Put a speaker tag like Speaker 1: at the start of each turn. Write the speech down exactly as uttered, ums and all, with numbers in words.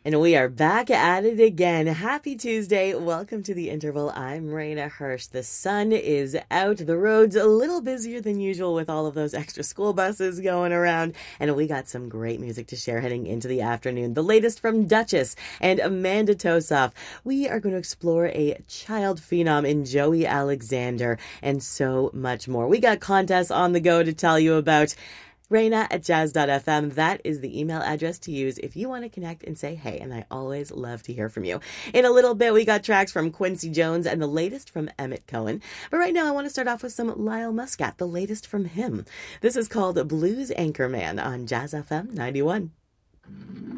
Speaker 1: And we are back at it again. Happy Tuesday. Welcome to The Interval. I'm Raina Hirsch. The sun is out. The road's a little busier than usual with all of those extra school buses going around. And we got some great music to share heading into the afternoon. The latest from Duchess and Amanda Tosoff. We are going to explore a child phenom in Joey Alexander and so much more. We got contests on the go to tell you about. Raina at jazz dot f m. That is the email address to use if you want to connect and say hey, and I always love to hear from you. In a little bit, we got tracks from Quincy Jones and the latest from Emmett Cohen. But right now, I want to start off with some Lyle Muscat, the latest from him. This is called Blues Anchorman on Jazz F M ninety-one.